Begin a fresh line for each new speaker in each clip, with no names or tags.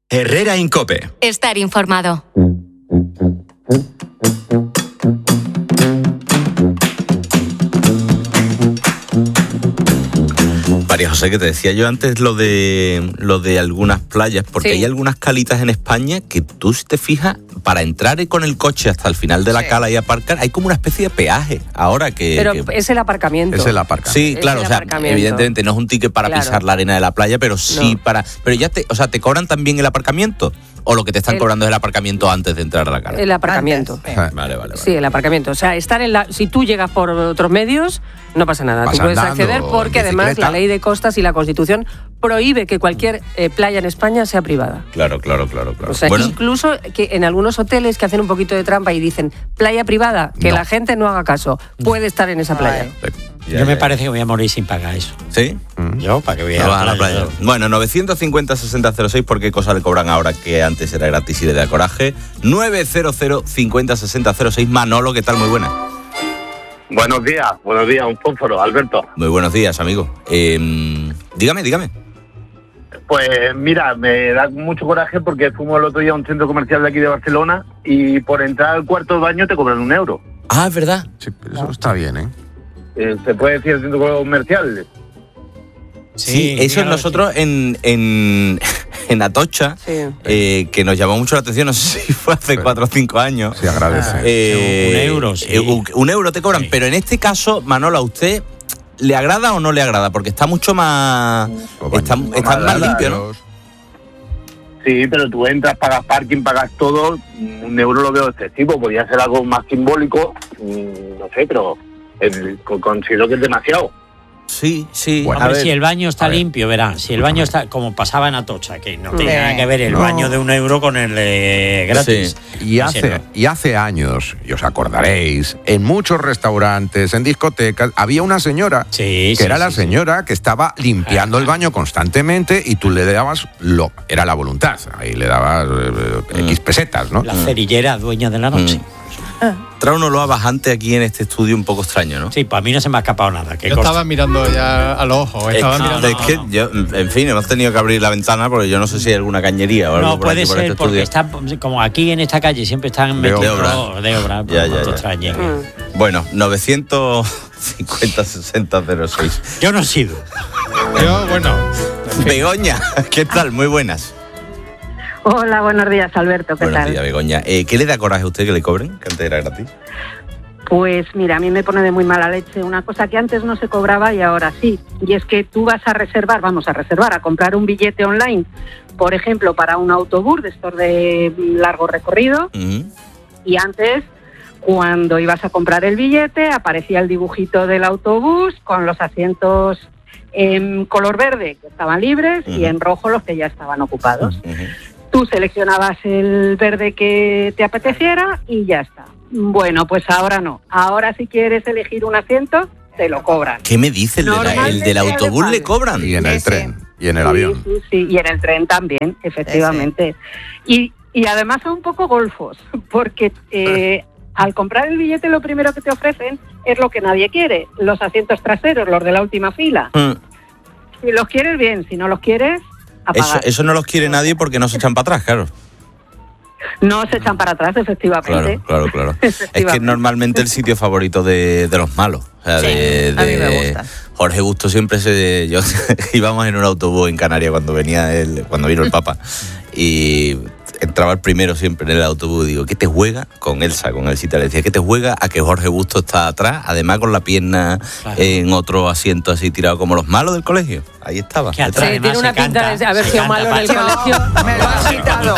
Herrera Incope.
Estar informado.
María José, que te decía yo antes lo de algunas playas, porque hay algunas calitas en España que tú, si te fijas, para entrar con el coche hasta el final de la cala y aparcar, hay como una especie de peaje ahora que...
Pero es el aparcamiento.
Es el aparcamiento.
Sí, claro, o sea, evidentemente no es un ticket para pisar la arena de la playa, pero sí para... Pero ya te cobran también el aparcamiento. ¿O lo que te están cobrando es el aparcamiento antes de entrar a la cala?
El aparcamiento.
Vale.
Sí, el aparcamiento. O sea, si tú llegas por otros medios, no pasa nada. Tú puedes acceder porque además la ley de costas y la Constitución prohíbe que cualquier playa en España sea privada.
Claro.
O sea, incluso que en algunos hoteles que hacen un poquito de trampa y dicen playa privada, que la gente no haga caso, puede estar en esa playa.
Yo me parece que voy a morir sin pagar eso.
¿Sí?
Yo, ¿para qué voy a la playa?
Bueno, 950-6006, ¿por qué cosa le cobran ahora que antes era gratis y le da coraje? 900-50-6006. Manolo, ¿qué tal? Muy buena.
Buenos días, un fósforo, Alberto.
Muy buenos días, amigo. Dígame.
Pues mira, me da mucho coraje porque fuimos el otro día a un centro comercial de aquí de Barcelona y por entrar al cuarto de baño te cobran €1.
Ah, es verdad.
Sí, eso está bien, ¿eh?
¿Se puede decir el centro comercial?
Sí, eso nosotros en Atocha, que nos llamó mucho la atención, no sé si fue hace 4 o 5 años.
Se agradece.
€1, sí.
€1 te cobran, pero en este caso, Manolo, ¿a usted le agrada o no le agrada? Porque está mucho más... Está más limpio, ¿no?
Sí, pero tú entras, pagas parking, pagas todo, €1 lo veo excesivo, podría ser algo más simbólico, no sé, pero considero que es demasiado.
Sí.
Bueno, a ver, si el baño está limpio, verás, si el baño está como pasaba en Atocha, que no tiene nada que ver el baño de €1 con el gratis.
Sí. Y hace años, y os acordaréis, en muchos restaurantes, en discotecas, había una señora que era la señora que estaba limpiando el baño constantemente y tú le dabas era la voluntad, ahí le dabas X pesetas, ¿no?
La cerillera dueña de la noche.
Trae un olor a bajante aquí en este estudio un poco extraño, ¿no?
Sí, pues a mí no se me ha escapado nada.
Yo estaba mirando ya a los ojos.
En fin, hemos tenido que abrir la ventana porque yo no sé si hay alguna cañería o algo.
No, puede ser porque está, como aquí en esta calle siempre están metidos de obra.
Ya. Bueno, 950-6006.
Yo no he sido.
Begoña, ¿qué tal? Muy buenas.
Hola, buenos días, Alberto, ¿qué tal?
Buenos días, Begoña. ¿Qué le da coraje a usted que le cobren, que antes era gratis?
Pues mira, a mí me pone de muy mala leche una cosa que antes no se cobraba y ahora sí. Y es que tú vas a comprar un billete online, por ejemplo, para un autobús de estos de largo recorrido. Y antes, cuando ibas a comprar el billete, aparecía el dibujito del autobús con los asientos en color verde que estaban libres y en rojo los que ya estaban ocupados. Tú seleccionabas el verde que te apeteciera y ya está. Bueno, pues ahora no. Ahora si quieres elegir un asiento, te lo cobran.
¿Qué me dice? ¿El del autobús le cobran?
Y en el tren, y en el avión.
Sí, y en el tren también, efectivamente. Y además son un poco golfos, porque al comprar el billete lo primero que te ofrecen es lo que nadie quiere, los asientos traseros, los de la última fila. Si los quieres, bien, si no los quieres...
Eso no los quiere nadie porque no se echan para atrás, claro.
No se echan para atrás, efectivamente.
Claro. Es que normalmente el sitio favorito de los malos. O sea,
a mí me gusta.
Jorge Busto siempre íbamos en un autobús en Canarias cuando vino el Papa. Y entraba el primero siempre en el autobús y digo, ¿qué te juega? Con Elsa, con Elsita, le decía, ¿qué te juega a que Jorge Busto está atrás? Además con la pierna en otro asiento así tirado como los malos del colegio. Ahí estaba.
Sí, tiene una pinta de haber sido malo en el colegio.
Me lo has quitado.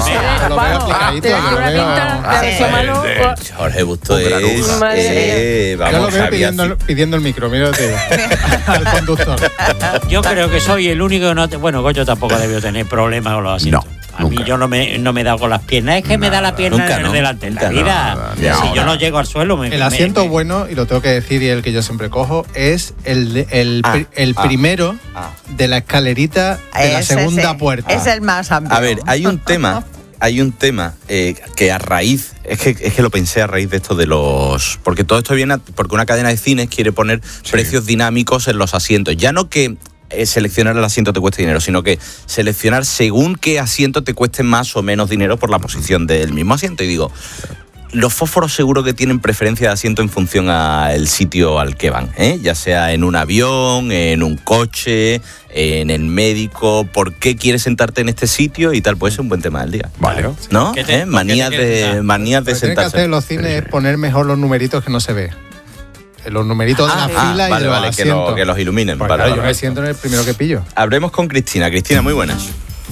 Jorge Busto es...
Yo lo veo pidiendo el micro, mírate. Al conductor.
Yo creo que soy el único que no... Bueno, Goyo tampoco debió tener problemas con los asientos. A mí yo no me he dado con las piernas. Es que me da la pierna delante de la vida. Si yo no llego al suelo...
El asiento bueno, y lo tengo que decir, y el que yo siempre cojo, es el primero de la escalerita de la segunda puerta.
Es el más amplio.
A ver, hay un tema que a raíz, es que lo pensé a raíz de esto de los... Porque todo esto viene porque una cadena de cines quiere poner precios dinámicos en los asientos. Ya no que seleccionar el asiento te cueste dinero, sino que seleccionar según qué asiento te cueste más o menos dinero por la posición del mismo asiento. Y digo, los fósforos seguro que tienen preferencia de asiento en función al sitio al que van, ya sea en un avión, en un coche, en el médico. ¿Por qué quieres sentarte en este sitio? Y tal, puede ser un buen tema del día.
Vale.
¿No? Manías de sentarse.
Tienen que hacer en los cines es poner mejor los numeritos que no se ve. Los numeritos de la fila y de los asientos.
Que los iluminen.
Pues yo me siento en el primero que pillo.
Hablemos con Cristina. Cristina, muy buenas.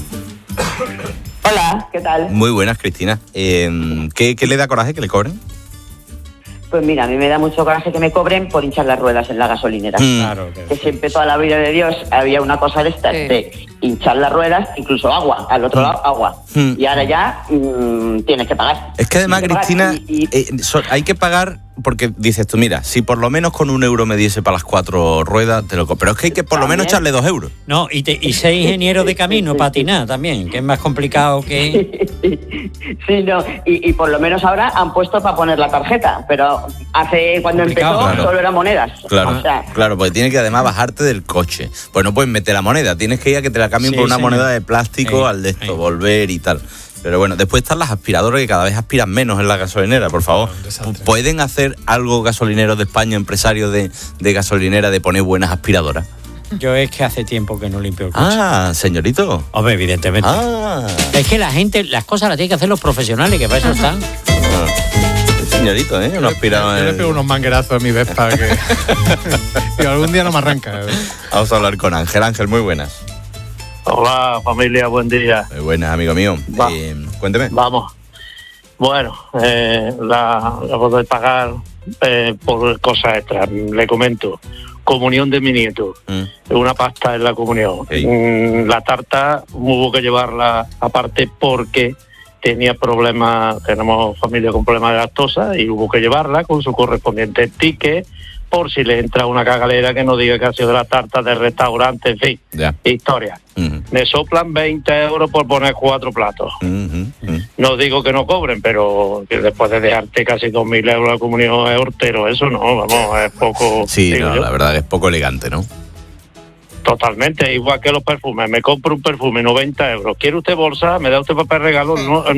Hola, ¿qué tal?
Muy buenas, Cristina. ¿Qué le da coraje que le cobren?
Pues mira, a mí me da mucho coraje que me cobren por hinchar las ruedas en la gasolinera.
Claro,
que siempre toda la vida de Dios había una cosa de estas, de hinchar las ruedas, incluso agua, al otro lado agua. Y ahora ya tienes que pagar.
Es que además, Cristina, hay que pagar porque dices tú, mira, si por lo menos con 1 euro me diese para las 4 ruedas, te lo compro. Pero es que hay que por lo menos echarle 2 euros.
No, y ser ingeniero de camino, patinar también, que es más complicado que...
Sí, no, y por lo menos ahora han puesto para poner la tarjeta, pero cuando empezó solo eran monedas.
Claro, claro, porque tienes que además bajarte del coche. Pues no puedes meter la moneda, tienes que ir a que te la cambien por una moneda de plástico al de esto, volver y tal. Pero bueno, después están las aspiradoras que cada vez aspiran menos en la gasolinera, por favor. ¿Pueden hacer algo gasolineros de España, empresarios de gasolinera, de poner buenas aspiradoras?
Yo es que hace tiempo que no limpio el coche.
Ah, señorito.
Hombre, evidentemente. Es que la gente, las cosas las tienen que hacer los profesionales, que para eso están.
Señorito, una aspiradora.
Yo le pego unos manguerazos a mi Vespa que algún día no me arranca.
Vamos a hablar con Ángel. Ángel, muy buenas.
Hola, familia, buen día.
Muy buenas, amigo mío. Cuénteme.
Vamos. Bueno, la poder pagar por cosas extras. Le comento. Comunión de mi nieto. Una pasta en la comunión. La tarta hubo que llevarla aparte porque tenía problemas, tenemos familia con problemas de lactosa y hubo que llevarla con su correspondiente ticket por si le entra una cagalera que no diga que ha sido de la tarta del restaurante, en fin, historia. Me soplan 20 euros por poner 4 platos. No digo que no cobren, pero que después de dejarte casi 2.000 euros la comunión es hortero, eso no, vamos, es poco...
Sí, no, la verdad es poco elegante, ¿no?
Totalmente, igual que los perfumes. Me compro un perfume, 90 euros. ¿Quiere usted bolsa? Me da usted papel regalo,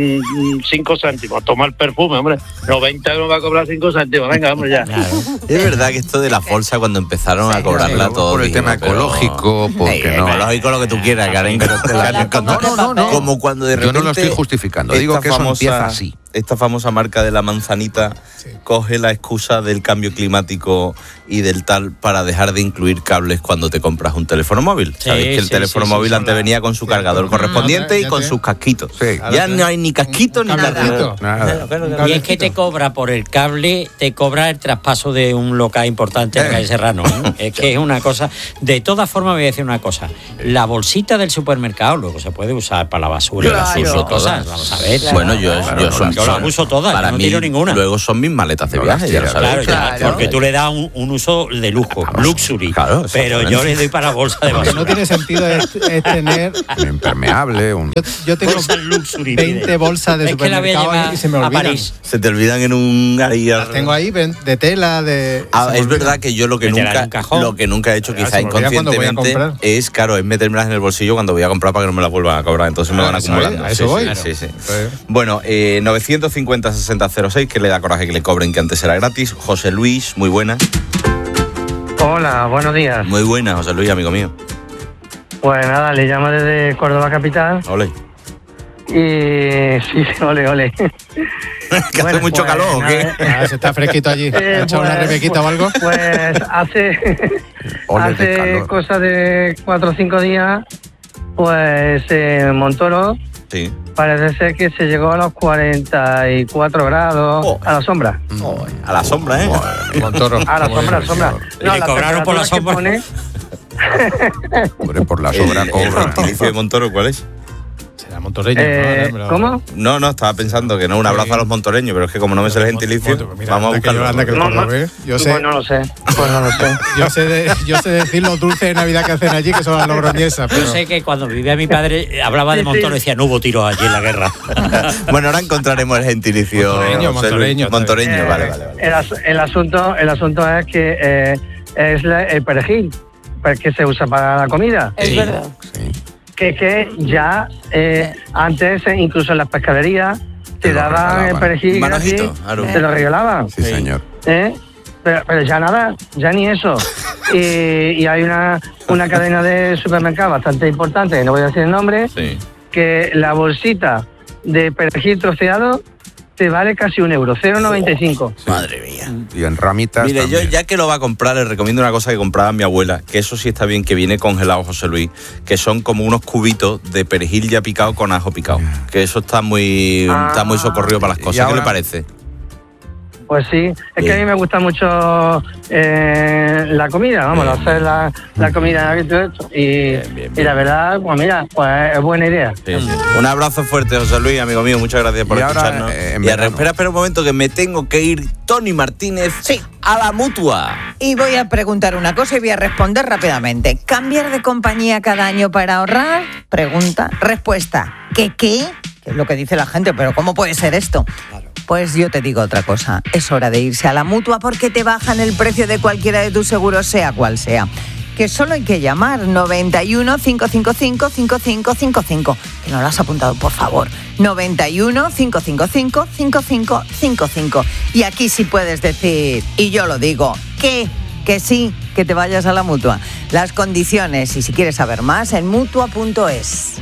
5 céntimos. Toma el perfume, hombre. 90 euros va a cobrar 5 céntimos. Venga, hombre, ya.
Es verdad que esto de la bolsa, cuando empezaron a cobrarla todo...
Por el tema ecológico, porque no...
Ecológico lo que tú quieras, Karen.
No.
Como cuando de repente...
Yo no lo estoy justificando. Digo que eso empieza así.
Esta famosa marca de la manzanita coge la excusa del cambio climático y del tal para dejar de incluir cables cuando te compras un teléfono móvil. Sabéis que el teléfono móvil antes venía con su cargador correspondiente y con sus casquitos. Ya no hay ni casquito ni cargador.
Y es que te cobra por el cable, te cobra el traspaso de un local importante en calle Serrano. Es que es una cosa... De todas formas, voy a decir una cosa. La bolsita del supermercado luego se puede usar para la basura. Las uso todas. Vamos a ver.
Bueno, yo
las uso todas, para no tiro ninguna.
Luego son mis maletas de viaje, ya lo sabes.
Claro, porque tú le das un uso de lujo, luxury.
Claro,
pero yo le doy para bolsa de basura.
Lo que no tiene sentido es tener...
Un impermeable,
Yo tengo 20 bolsas de supermercado y se me olvidan.
París. Se te olvidan en un...
Las tengo ahí de tela, de...
es verdad que yo lo que nunca he hecho, quizá inconscientemente, es metérmelas en el bolsillo cuando voy a comprar para que no me las vuelvan a cobrar. Entonces me van acumulando.
A eso voy.
Sí. Bueno, 950-6006, que le da coraje que le cobren, que antes era gratis. José Luis, muy buena.
Hola, buenos días.
Muy buena, José Luis, amigo mío.
Pues nada, le llamo desde Córdoba capital.
Ole.
Y sí, ole.
¿Que hace mucho calor o qué?
¿Se está fresquito allí? ¿Ha echado una rebequita o algo?
Pues hace cosa de 4 o 5 días, pues Montoro...
Sí.
Parece ser que se llegó a los 44 grados a la sombra.
A la sombra,
Montoro.
A la sombra.
No, ¿y le cobraron por la sombra?
Hombre, por la sombra cobra.
¿El gentilicio de Montoro cuál es?
Será montoreño.
¿Cómo?
No, estaba pensando que no, un abrazo a los montoreños, pero es que como no me sé el gentilicio, vamos a buscarlo.
Yo sé.
Pues no lo sé.
Yo sé decir los dulces de Navidad que hacen allí, que son las logroñesas.
Yo sé que cuando vivía mi padre hablaba de Montoro y decía, no hubo tiros allí en la guerra.
Bueno, ahora encontraremos el gentilicio. Montoreño, vale.
El asunto es que es el perejil. que se usa para la comida.
Es verdad.
Sí.
Que ya antes, incluso en las pescaderías, te daban el perejil gratis, te lo regalaban.
Sí, señor.
Pero ya nada, ya ni eso. Y hay una cadena de supermercados bastante importante, no voy a decir el nombre, que la bolsita de perejil troceado te vale casi €1, 0,95.
Sí. Madre mía.
Y en ramitas.
Mire,
también.
yo ya que lo va a comprar, le recomiendo una cosa que compraba mi abuela, que eso sí está bien, que viene congelado, José Luis, que son como unos cubitos de perejil ya picado con ajo picado. Que eso está muy socorrido para las cosas. ¿Qué le parece?
Pues sí, es que a mí me gusta mucho la comida, vamos, hacer la comida y todo esto. Y la verdad, pues mira, pues es buena idea.
Sí. Un abrazo fuerte, José Luis, amigo mío, muchas gracias por escucharnos. Espera un momento que me tengo que ir, Tony Martínez, a la Mutua.
Y voy a preguntar una cosa y voy a responder rápidamente. ¿Cambiar de compañía cada año para ahorrar? Pregunta. Respuesta. ¿Qué? Que es lo que dice la gente, pero ¿cómo puede ser esto? Pues yo te digo otra cosa, es hora de irse a la Mutua porque te bajan el precio de cualquiera de tus seguros, sea cual sea. Que solo hay que llamar 91 555 5555. Que no lo has apuntado, por favor. 91 555 5555. Y aquí sí puedes decir, y yo lo digo, que sí, que te vayas a la Mutua. Las condiciones, y si quieres saber más, en mutua.es.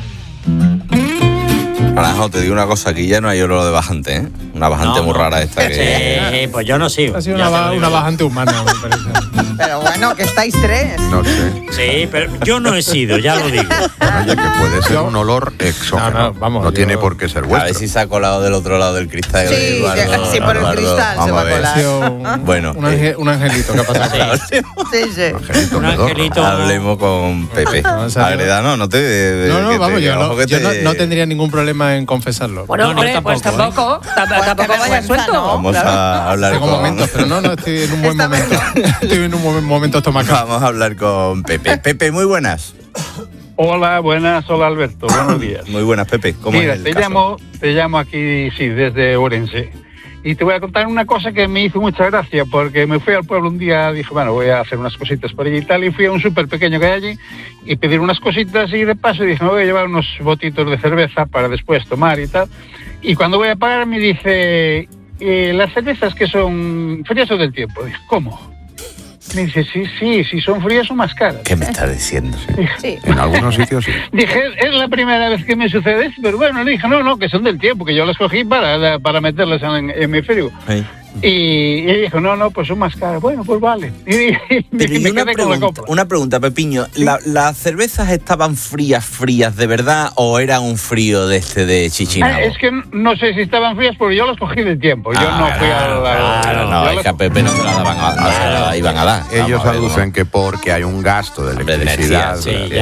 Naranjo, te digo una cosa, aquí ya no hay oro de bajante, ¿eh? Una bajante muy rara esta que...
Sí, pues yo no sigo.
Ha sido una bajante humana, me parece.
Pero bueno, que estáis tres.
No sé.
Sí, pero yo no he sido, ya lo digo.
Oye, que puede ser un olor exógeno. No tiene por qué ser vuestro.
A ver si se ha colado del otro lado del cristal.
Sí,
Eduardo,
sí, por el cristal se va a colar.
Ha sido un angelito que ha pasado.
Sí.
Un angelito.
Hablemos con Pepe. Agredano, no te...
No, vamos, yo no tendría ningún problema en confesarlo.
Bueno, hombre, pues tampoco vaya suelto.
Vamos a hablar
con... momentos, pero no, estoy en un buen momento. Estoy en un buen momento estomacal.
Vamos a hablar con Pepe. Pepe, muy buenas.
Hola, buenas. Hola, Alberto. Buenos días.
Muy buenas, Pepe. ¿Cómo
Mira,
es el caso?
te llamo aquí, sí, desde Orense. Y te voy a contar una cosa que me hizo mucha gracia, porque me fui al pueblo un día, dije, bueno, voy a hacer unas cositas por allí y tal, y fui a un súper pequeño que hay allí y pedir unas cositas, y de paso dije, me voy a llevar unos botitos de cerveza para después tomar y tal. Y cuando voy a pagar me dice, las cervezas que son frías o del tiempo. Dije, ¿cómo? Me dice, sí, son frías o más caras.
¿Qué me está diciendo?
Sí.
En algunos sitios sí.
Dije, es la primera vez que me sucede esto, pero bueno, le dije, no, que son del tiempo, que yo las cogí para meterlas en mi frigo. Sí. Y dijo, no, pues son más caras. Bueno, pues vale. Y me quedé con la compra.
Una pregunta, Pepiño. ¿Sí? ¿Las cervezas estaban frías de verdad o era un frío de Chichinabo?
Es que no sé si estaban frías porque yo las cogí del tiempo. Yo no fui a la...
No, es que a Pepe no se la daban no se la iban a dar.
Ellos aducen que porque hay un gasto de electricidad,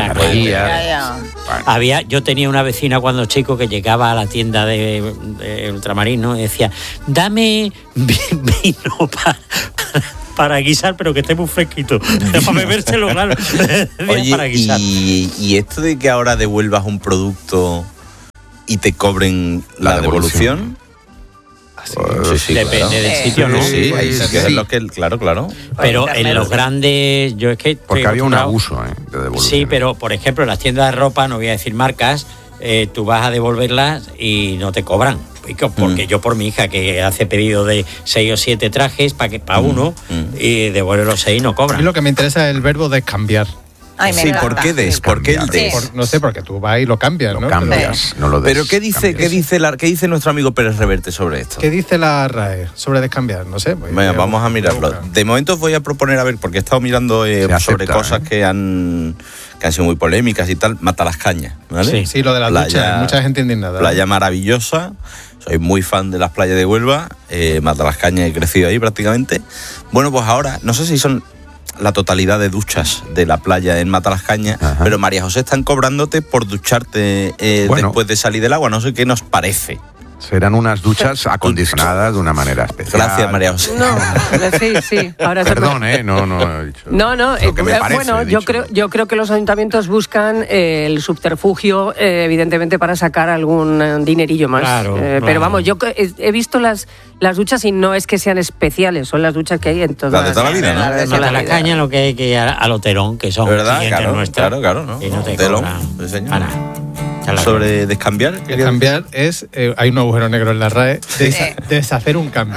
Yo tenía una vecina cuando chico que llegaba a la tienda de Ultramarino y decía, dame vino para guisar, pero que esté muy fresquito. Para bebérselo, claro.
Oye,
para guisar.
¿Y esto de que ahora devuelvas un producto y te cobren la devolución? Sí,
depende del sitio, ¿no?
Sí, hay sitios en los que, claro.
Pero en los grandes, yo es que...
Porque había un abuso de devolución.
Sí, pero por ejemplo en las tiendas de ropa, no voy a decir marcas, tú vas a devolverlas y no te cobran. Porque yo por mi hija que hace pedido de 6 o 7 trajes para uno y devuelve los 6 y no cobran.
A mí lo que me interesa es el verbo descambiar.
Ay,
sí, ¿por qué ¿Por qué el des?
No sé, porque tú vas y lo cambias, ¿no?
Cambias, no lo des.
Pero ¿qué dice nuestro amigo Pérez Reverte sobre esto?
¿Qué dice la RAE sobre descambiar? No sé.
Venga, vamos a mirarlo. De momento os voy a proponer, a ver, porque he estado mirando sobre cosas que han sido muy polémicas y tal. Matalascañas, ¿vale?
Sí, lo de las duchas, mucha gente indignada.
Playa maravillosa. Soy muy fan de las playas de Huelva. Matalascañas, he crecido ahí prácticamente. Bueno, pues ahora, no sé si son la totalidad de duchas de la playa en Matalascañas, pero María José están cobrándote por ducharte después de salir del agua. No sé qué nos parece.
Serán unas duchas acondicionadas de una manera especial.
Gracias, María José.
No, sí. Ahora
perdón, no he dicho.
No,
parece,
bueno, yo creo que los ayuntamientos buscan el subterfugio, evidentemente, para sacar algún dinerillo más.
Claro.
Pero vamos, yo he visto las duchas y no es que sean especiales, son las duchas que hay en toda
la vida, ¿no?
De la caña, lo que hay que ir al Oterón, que son clientes nuestros.
Claro, ¿no?
Y no te
Telón,
cobran.
señor. Sobre descambiar.
Descambiar es, hay un agujero negro en la RAE, deshacer un cambio.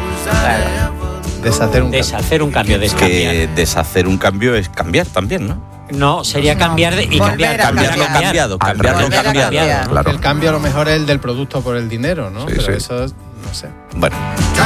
Deshacer un cambio, descambiar.
Que deshacer un cambio es cambiar también, ¿no?
No, sería cambiar y cambiar.
Cambiarlo cambiado.
Claro. El cambio a lo mejor es el del producto por el dinero, ¿no? Pero eso, no sé.
Bueno.